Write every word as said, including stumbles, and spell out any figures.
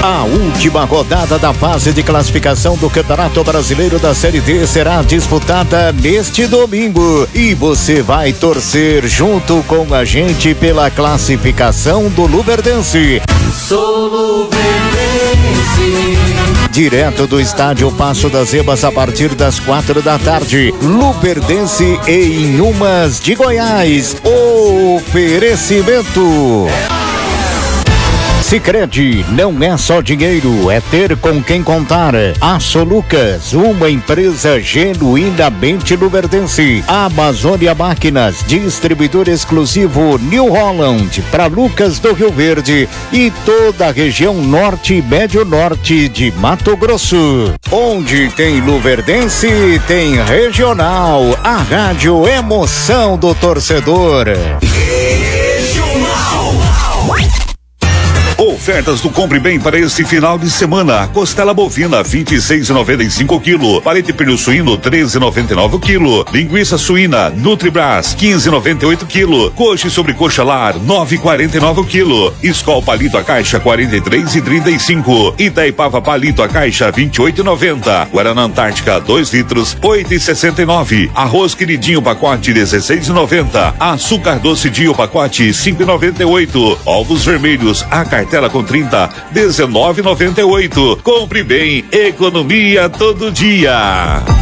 A última rodada da fase de classificação do Campeonato Brasileiro da Série D será disputada neste domingo e você vai torcer junto com a gente pela classificação do Luverdense. Sou Luverdense. Direto do estádio Passo das Ebas a partir das quatro da tarde. Luverdense e Inhumas de Goiás. Oferecimento. Sicredi, não é só dinheiro, é ter com quem contar. Aço Lucas, uma empresa genuinamente luverdense. Amazônia Máquinas, distribuidor exclusivo New Holland para Lucas do Rio Verde e toda a região norte e médio norte de Mato Grosso. Onde tem luverdense, tem regional. A rádio emoção do torcedor. Ofertas do Compre Bem para este final de semana. Costela bovina vinte e seis reais e noventa e cinco quilo. Palete pernil suíno treze reais e noventa e nove quilo. Linguiça suína Nutribras quinze reais e noventa e oito quilo. Coxa e sobrecoxa lar nove reais e quarenta e nove quilo. Skol palito a caixa quarenta e três reais e trinta e cinco. Itaipava palito a caixa vinte e oito reais e noventa. Guaraná Antártica dois litros oito reais e sessenta e nove. Arroz queridinho pacote dezesseis reais e noventa. Açúcar doce Dio pacote cinco reais e noventa e oito. Ovos vermelhos a cartela com trinta, dezenove reais e noventa e oito. Compre Bem, economia todo dia.